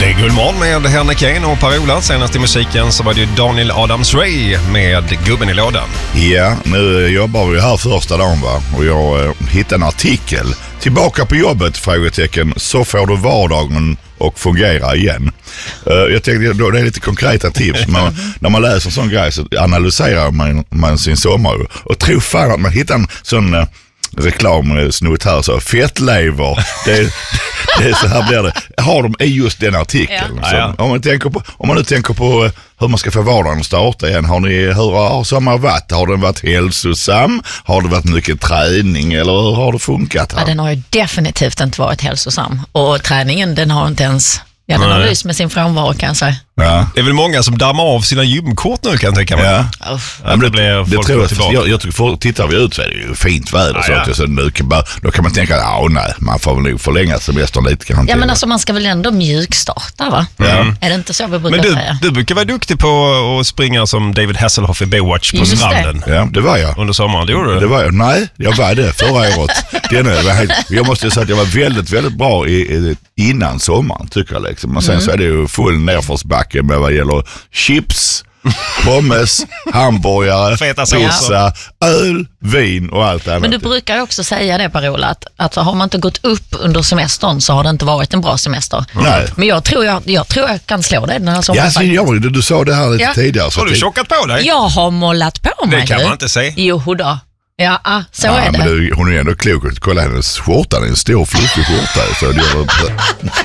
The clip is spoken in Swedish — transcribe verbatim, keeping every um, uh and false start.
Det är Guldmorgon med Henry Kane och Per-Ola. Senast i musiken så var det ju Daniel Adams-Ray med Gubben i lådan. Ja, nu jobbar vi här första dagen va? Och jag eh, hittade en artikel. Tillbaka på jobbet, frågetecken. Så får du vardagen och fungera igen. Uh, jag tänkte då det är lite konkreta tips. Men när man läser en sån grej så analyserar man, man sin sommar. Och tror fan att man hittar en sån... Uh, reklamsnutt här så fettlever det, det är så här blir det har de i just den artikeln ja. Så, ja, ja. Om man tänker på om man nu tänker på hur man ska få vardagen att starta igen, har ni hur har sommar varit? Har den varit hälsosam? Har det varit mycket träning eller hur har det funkat här? Ja, den har ju definitivt inte varit hälsosam och träningen den har inte ens ja, den har lyst med sin frånvaro kan jag säga. Ja. Det är väl många som dammar av sina gymkort nu kan jag tänka mig. Ja. Ja, det, det, det tror jag, jag, jag tycker, tittar vi ut så är det ju fint väder ja, så, ja. Så nu kan bara, då kan man tänka att ah, nej, man får nog förlänga semestern lite kan ja men alltså man ska väl ändå mjukstarta va? Mm. Är det inte så vi brukar men du, säga? Du brukar vara duktig på att springa som David Hasselhoff i Baywatch på just stranden. Det. Ja, det var jag. Under sommaren, det gjorde du? Det var jag. Nej, jag var det förra året. Den är, helt, jag måste säga att jag var väldigt, väldigt bra i, i, innan sommaren tycker jag liksom. Men sen mm. så är det ju full nerförsbacke med vad gäller chips, pommes, hamburgare, pizza, öl, vin och allt annat. Men du brukar ju också säga det Per-Ola att, att har man inte gått upp under semestern så har det inte varit en bra semester. Nej. Men jag tror jag, jag tror jag kan slå det den här sommaren. Ja, så jag, du, du sa det här lite ja. tidigare. Så har du tid. tjockat på dig? Jag har målat på mig. Det kan du. man inte säga. Jo då. Ja, ah, så ja, är det. Men du, hon är ändå klok. Kolla hennes skjorta, det är en stor fluffig skjorta. Så det gör